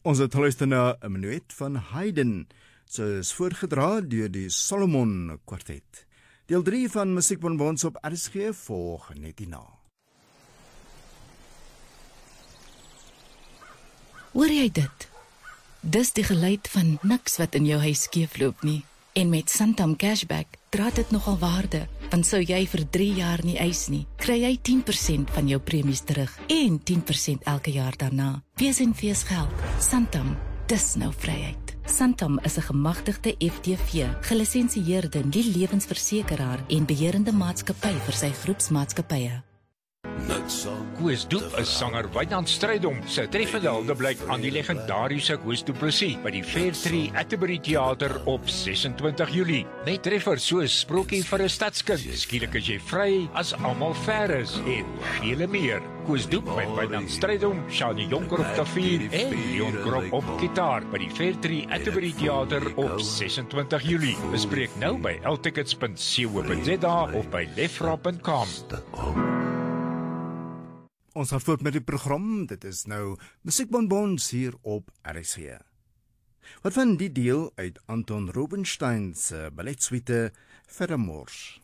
Ons het geluister na 'n menuet van Haydn, sy is voorgedra deur die Solomon Kwartet. Deel 3 van Musiekbonbons op RSG volg net hierna. Hoor jy dit? Dis die geluid van niks wat in jou huis skeefloop nie. En met Santam Cashback dra dit nogal waarde, want sou jy vir 3 jaar nie eis nie, kry jy 10% van jou premies terug en 10% elke jaar daarna. Wees en wees geld. Santam, dis nou vryheid. Santam is 'n gemagtigde FTV, gelisensieerde nie-lewensversekeraar en beheerende maatskappy vir sy groepsmaatskappye. Koos Doep is sanger Wynand Strydom se treffende huldeblyk aan die legendariese Koos Du Plessis by die Fairtree Atterbury Theater op 26 Julie. Met treffers soos Sprookie vir 'n stadskind, Skielik is jy vry, As almal ver is en vele meer. Koos Doep met Wynand Strydom, Shani Jonker op klavier en Leon Krop op gitaar by die Fairtree Atterbury Theater op 26 Julie. Bespreek nou by ltickets.co.za of by lefra.com. Ons gaan voort met die program, dit is nou Musiekbonbons hier op RSG. Wat van die deel uit Anton Rubinstein se balletsuite Feramours?